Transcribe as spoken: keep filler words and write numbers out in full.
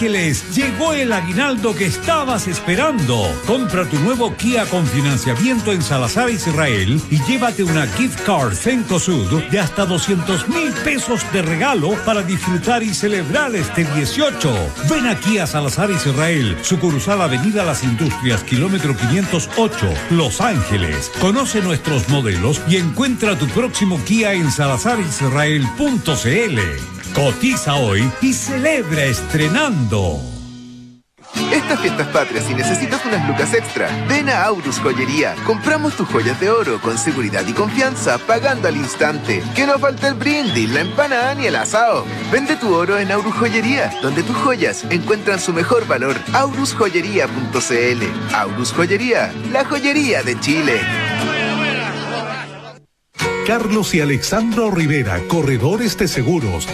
Ángeles, llegó el aguinaldo que estabas esperando. Compra tu nuevo Kia con financiamiento en Salazar Israel y llévate una gift card Cencosud de hasta doscientos mil pesos de regalo para disfrutar y celebrar este dieciocho. Ven aquí a Salazar Israel, sucursal Avenida Las Industrias, kilómetro quinientos ocho, Los Ángeles. Conoce nuestros modelos y encuentra tu próximo Kia en salazar israel punto c l. Cotiza hoy y celebra estrenando. Estas fiestas patrias, si necesitas unas lucas extra, ven a Aurus Joyería. Compramos tus joyas de oro con seguridad y confianza, pagando al instante. Que no falte el brindis, la empanada ni el asado. Vende tu oro en Aurus Joyería, donde tus joyas encuentran su mejor valor. aurus joyería punto c l. Aurus Joyería, la joyería de Chile. Carlos y Alexandro Rivera, corredores de seguros.